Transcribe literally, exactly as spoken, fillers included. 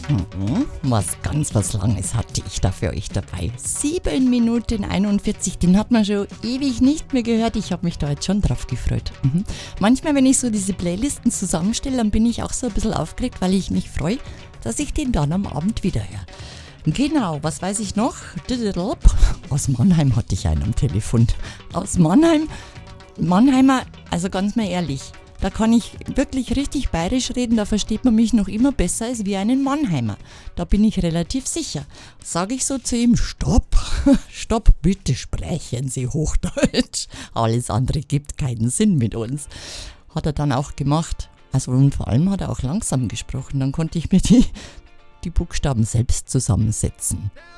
Mhm, was ganz was Langes hatte ich da für euch dabei. sieben Minuten einundvierzig, den hat man schon ewig nicht mehr gehört. Ich habe mich da jetzt schon drauf gefreut. Mhm. Manchmal, wenn ich so diese Playlisten zusammenstelle, dann bin ich auch so ein bisschen aufgeregt, weil ich mich freue, dass ich den dann am Abend wieder höre. Genau, was weiß ich noch? Aus Mannheim hatte ich einen am Telefon. Aus Mannheim, Mannheimer, also ganz mal ehrlich, da kann ich wirklich richtig bayerisch reden, da versteht man mich noch immer besser als wie einen Mannheimer. Da bin ich relativ sicher. Sage ich so zu ihm, stopp, stopp, bitte sprechen Sie Hochdeutsch. Alles andere gibt keinen Sinn mit uns. Hat er dann auch gemacht. Also und vor allem hat er auch langsam gesprochen, dann konnte ich mir die, die Buchstaben selbst zusammensetzen.